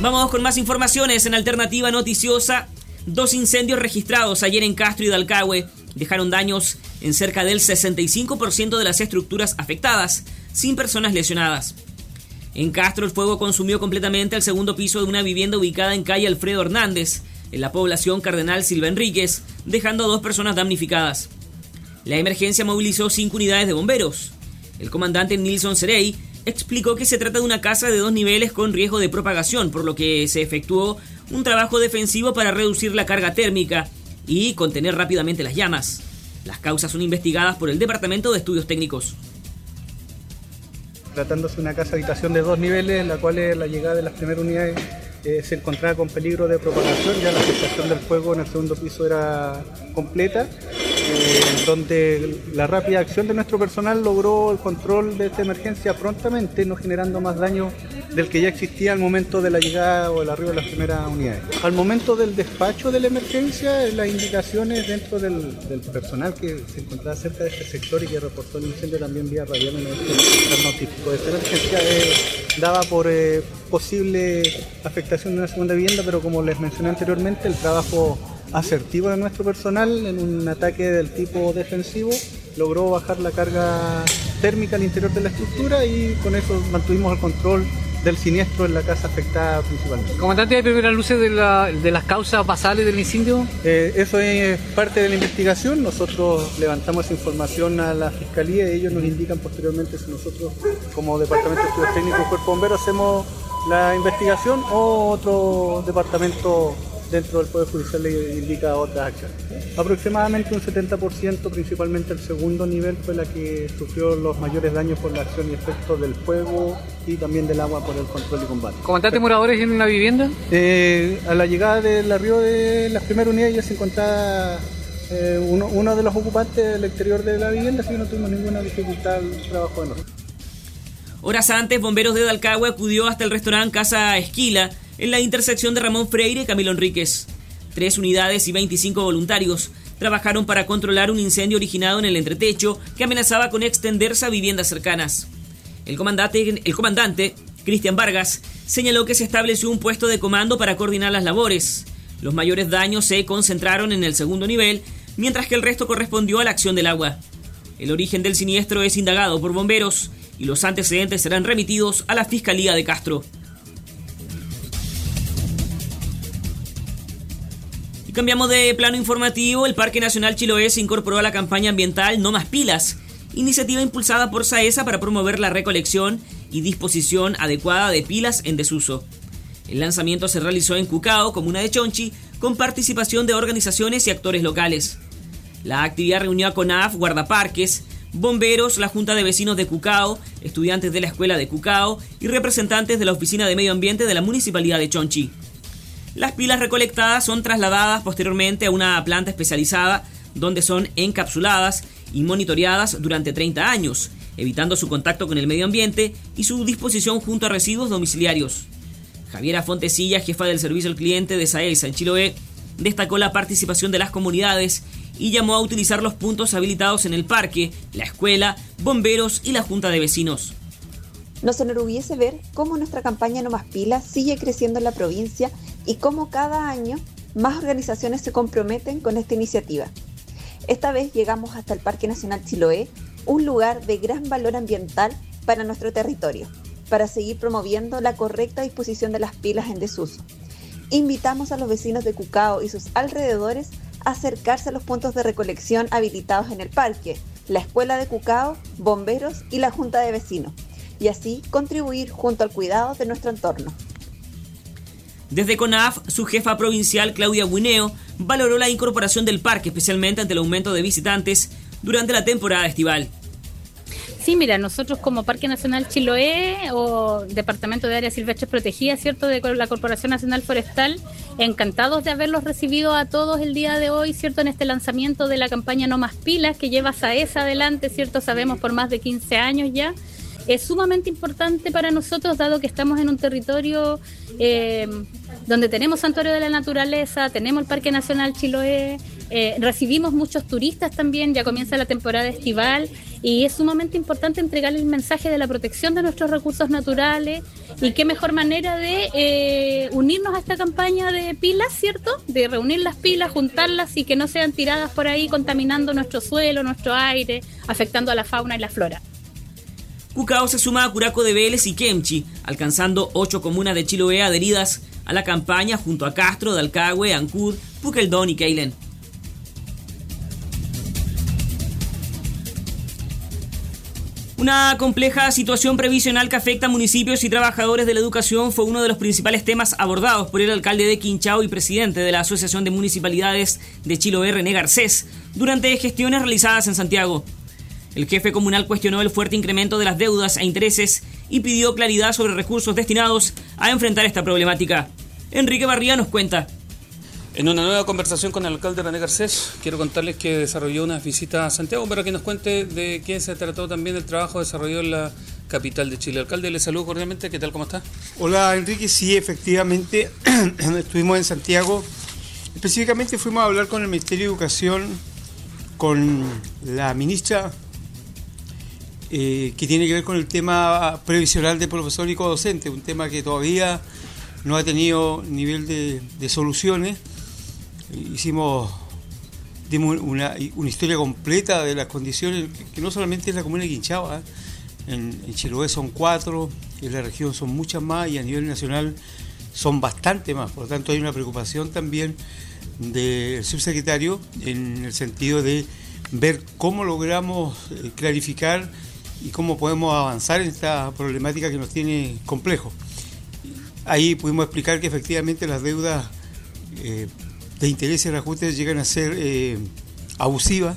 Vamos con más informaciones en Alternativa Noticiosa. 2 incendios registrados ayer en Castro y Dalcahue dejaron daños en cerca del 65% de las estructuras afectadas, sin personas lesionadas. En Castro, el fuego consumió completamente el segundo piso de una vivienda ubicada en calle Alfredo Hernández, en la población Cardenal Silva Enríquez, dejando a 2 personas damnificadas. La emergencia movilizó 5 unidades de bomberos. El comandante Nilson Cerey explicó que se trata de una casa de 2 niveles con riesgo de propagación, por lo que se efectuó un trabajo defensivo para reducir la carga térmica y contener rápidamente las llamas. Las causas son investigadas por el Departamento de Estudios Técnicos. Tratándose de una casa habitación de 2 niveles, en la cual la llegada de las primeras unidades se encontraba con peligro de propagación. Ya la afectación del fuego en el segundo piso era completa, donde la rápida acción de nuestro personal logró el control de esta emergencia prontamente, no generando más daño del que ya existía al momento de la llegada o el arribo de las primeras unidades. Al momento del despacho de la emergencia, las indicaciones dentro del personal que se encontraba cerca de este sector y que reportó el incendio también vía radial en el notificó de esta emergencia, daba por posible afectación de una segunda vivienda, pero como les mencioné anteriormente, el trabajo asertivo de nuestro personal en un ataque del tipo defensivo logró bajar la carga térmica al interior de la estructura y con eso mantuvimos el control del siniestro en la casa afectada principalmente. Comandante, ¿hay primeras luces de las causas basales del incendio? Eso es parte de la investigación. Nosotros levantamos esa información a la Fiscalía y ellos nos indican posteriormente si nosotros, como Departamento de Estudios Técnicos y Cuerpo Bombero, hacemos la investigación o otro departamento dentro del Poder Judicial le indica otras acciones. Aproximadamente un 70%, principalmente el segundo nivel, fue la que sufrió los mayores daños por la acción y efecto del fuego y también del agua por el control y combate. ¿Comandante, moradores en una vivienda? A la llegada del arribo de las primeras unidades ya se encontraba uno de los ocupantes del exterior de la vivienda, así que no tuvimos ninguna dificultad al trabajo de nosotros. Horas antes, bomberos de Dalcahue acudió hasta el restaurante Casa Esquila, en la intersección de Ramón Freire y Camilo Enríquez. 3 unidades y 25 voluntarios trabajaron para controlar un incendio originado en el entretecho que amenazaba con extenderse a viviendas cercanas. El comandante, Cristian Vargas, señaló que se estableció un puesto de comando para coordinar las labores. Los mayores daños se concentraron en el segundo nivel, mientras que el resto correspondió a la acción del agua. El origen del siniestro es indagado por bomberos y los antecedentes serán remitidos a la Fiscalía de Castro. Y cambiamos de plano informativo. El Parque Nacional Chiloé se incorporó a la campaña ambiental No Más Pilas, iniciativa impulsada por SAESA para promover la recolección y disposición adecuada de pilas en desuso. El lanzamiento se realizó en Cucao, comuna de Chonchi, con participación de organizaciones y actores locales. La actividad reunió a CONAF, guardaparques, bomberos, la Junta de Vecinos de Cucao, estudiantes de la Escuela de Cucao y representantes de la Oficina de Medio Ambiente de la Municipalidad de Chonchi. Las pilas recolectadas son trasladadas posteriormente a una planta especializada donde son encapsuladas y monitoreadas durante 30 años, evitando su contacto con el medio ambiente y su disposición junto a residuos domiciliarios. Javiera Fontecilla, jefa del servicio al cliente de SAESA en Chiloé, destacó la participación de las comunidades y llamó a utilizar los puntos habilitados en el parque, la escuela, bomberos y la Junta de Vecinos. Nos enorgullece ver cómo nuestra campaña No Más Pilas sigue creciendo en la provincia y cómo cada año más organizaciones se comprometen con esta iniciativa. Esta vez llegamos hasta el Parque Nacional Chiloé, un lugar de gran valor ambiental para nuestro territorio, para seguir promoviendo la correcta disposición de las pilas en desuso. Invitamos a los vecinos de Cucao y sus alrededores a acercarse a los puntos de recolección habilitados en el parque, la Escuela de Cucao, bomberos y la Junta de Vecinos, y así contribuir junto al cuidado de nuestro entorno. Desde CONAF, su jefa provincial, Claudia Guineo, valoró la incorporación del parque, especialmente ante el aumento de visitantes durante la temporada estival. Sí, mira, nosotros como Parque Nacional Chiloé o Departamento de Áreas Silvestres Protegidas, ¿cierto?, de la Corporación Nacional Forestal, encantados de haberlos recibido a todos el día de hoy, ¿cierto?, en este lanzamiento de la campaña No Más Pilas, que lleva SAESA adelante, ¿cierto?, sabemos por más de 15 años ya. Es sumamente importante para nosotros, dado que estamos en un territorio donde tenemos Santuario de la Naturaleza, tenemos el Parque Nacional Chiloé, recibimos muchos turistas también, ya comienza la temporada estival y es sumamente importante entregarle el mensaje de la protección de nuestros recursos naturales y qué mejor manera de unirnos a esta campaña de pilas, ¿cierto? De reunir las pilas, juntarlas y que no sean tiradas por ahí contaminando nuestro suelo, nuestro aire, afectando a la fauna y la flora. Cucao se suma a Curacao de Vélez y Kemchi, alcanzando 8 comunas de Chiloé adheridas a la campaña junto a Castro, Dalcahue, Ancud, Pukeldón y Keilen. Una compleja situación previsional que afecta a municipios y trabajadores de la educación fue uno de los principales temas abordados por el alcalde de Quinchao y presidente de la Asociación de Municipalidades de Chiloé, René Garcés, durante gestiones realizadas en Santiago. El jefe comunal cuestionó el fuerte incremento de las deudas e intereses y pidió claridad sobre recursos destinados a enfrentar esta problemática. Enrique Barría nos cuenta. En una nueva conversación con el alcalde René Garcés, quiero contarles que desarrolló una visita a Santiago para que nos cuente de qué se trató también el trabajo desarrollado en la capital de Chile. Alcalde, le saludo cordialmente. ¿Qué tal? ¿Cómo está? Hola, Enrique. Sí, efectivamente, estuvimos en Santiago. Específicamente fuimos a hablar con el Ministerio de Educación, con la ministra, que tiene que ver con el tema previsional de profesor y codocente, un tema que todavía no ha tenido nivel de soluciones. Dimos una historia completa de las condiciones, que no solamente es la comuna de Quinchao, en Chiloé son 4, en la región son muchas más y a nivel nacional son bastante más. Por lo tanto hay una preocupación también del subsecretario en el sentido de ver cómo logramos clarificar y cómo podemos avanzar en esta problemática que nos tiene complejos. Ahí pudimos explicar que efectivamente las deudas de intereses y reajustes llegan a ser abusivas.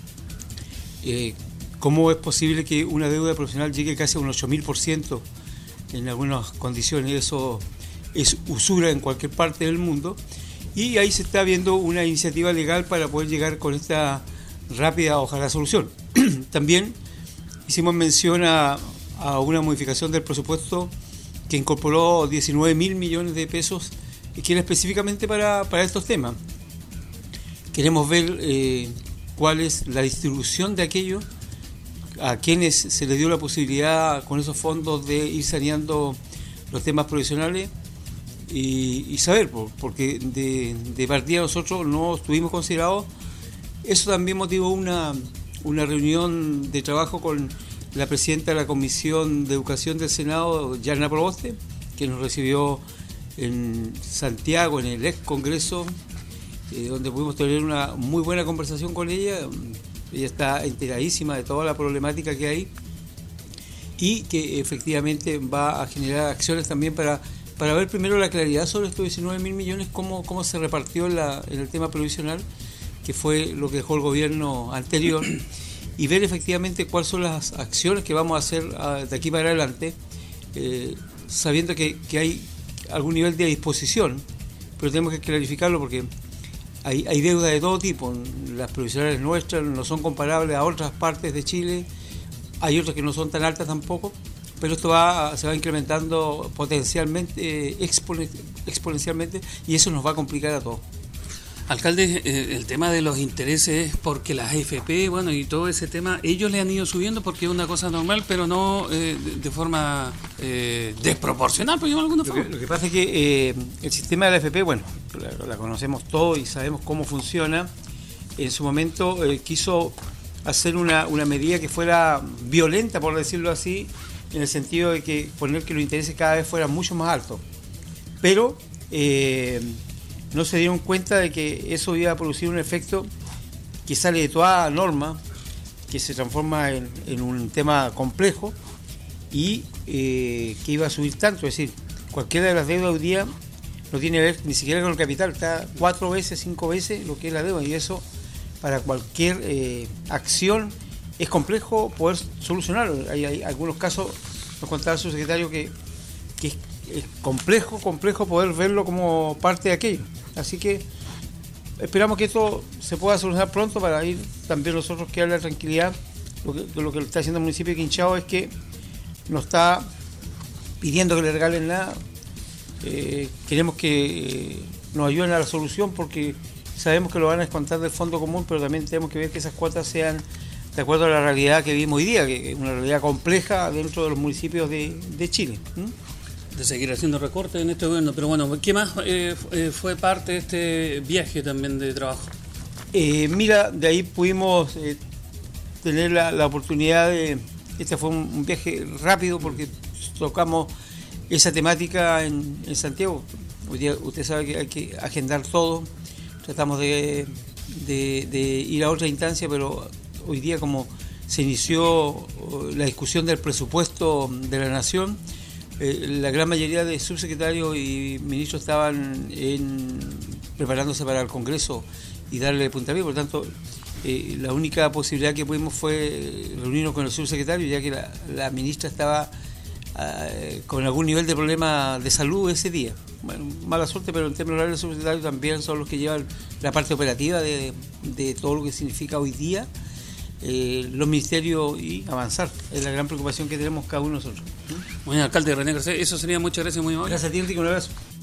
¿Cómo es posible que una deuda profesional llegue casi a un 8.000% en algunas condiciones? Eso es usura en cualquier parte del mundo. Y ahí se está viendo una iniciativa legal para poder llegar con esta rápida, ojalá, solución. También hicimos mención a una modificación del presupuesto que incorporó 19.000 millones de pesos y que era específicamente para estos temas. Queremos ver cuál es la distribución de aquello, a quienes se les dio la posibilidad con esos fondos de ir saneando los temas provisionales y saber, porque de partida nosotros no estuvimos considerados. Eso también motivó una reunión de trabajo con la presidenta de la Comisión de Educación del Senado, Yarna Proboste, que nos recibió en Santiago, en el ex Congreso, donde pudimos tener una muy buena conversación con ella. Ella está enteradísima de toda la problemática que hay y que efectivamente va a generar acciones también para ver primero la claridad sobre estos 19.000 millones, cómo se repartió en el tema provisional, que fue lo que dejó el gobierno anterior, y ver efectivamente cuáles son las acciones que vamos a hacer de aquí para adelante, sabiendo que hay algún nivel de disposición, pero tenemos que clarificarlo porque hay deuda de todo tipo. Las provisionales nuestras no son comparables a otras partes de Chile, hay otras que no son tan altas tampoco, pero esto se va incrementando potencialmente, exponencialmente, y eso nos va a complicar a todos. Alcalde, el tema de los intereses, porque las AFP, bueno, y todo ese tema, ellos le han ido subiendo porque es una cosa normal, pero no de forma desproporcional, por llamarlo de alguna forma. Lo que pasa es que el sistema de la AFP, bueno, la conocemos todos y sabemos cómo funciona. En su momento quiso hacer una medida que fuera violenta, por decirlo así, en el sentido de que poner que los intereses cada vez fueran mucho más altos. Pero no se dieron cuenta de que eso iba a producir un efecto que sale de toda norma, que se transforma en un tema complejo y que iba a subir tanto. Es decir, cualquiera de las deudas hoy día no tiene que ver ni siquiera con el capital, está 4 veces, 5 veces lo que es la deuda, y eso para cualquier acción es complejo poder solucionarlo. Hay algunos casos, nos contaba el subsecretario, que es complejo poder verlo como parte de aquello. Así que esperamos que esto se pueda solucionar pronto para ir también nosotros que darle la tranquilidad. Lo que está haciendo el municipio de Quinchao es que no está pidiendo que le regalen nada. Queremos que nos ayuden a la solución porque sabemos que lo van a descontar del fondo común, pero también tenemos que ver que esas cuotas sean de acuerdo a la realidad que vivimos hoy día, que es una realidad compleja dentro de los municipios de Chile. De seguir haciendo recortes en este gobierno, pero bueno, ¿qué más fue parte de este viaje también de trabajo? Mira, de ahí pudimos tener la oportunidad de... Este fue un viaje rápido porque tocamos esa temática en Santiago. Hoy día usted sabe que hay que agendar todo. Tratamos de ir a otra instancia, pero hoy día como se inició la discusión del presupuesto de la Nación, la gran mayoría de subsecretarios y ministros estaban preparándose para el Congreso y darle puntapié. Por lo tanto, la única posibilidad que pudimos fue reunirnos con el subsecretario, ya que la ministra estaba con algún nivel de problema de salud ese día. Bueno, mala suerte, pero en términos reales, el subsecretario también son los que llevan la parte operativa de todo lo que significa hoy día los ministerios y avanzar. Es la gran preocupación que tenemos cada uno de nosotros. Bueno, alcalde René Garcés, eso sería. Muchas gracias, muy amable. Gracias a ti, Enrique, un abrazo.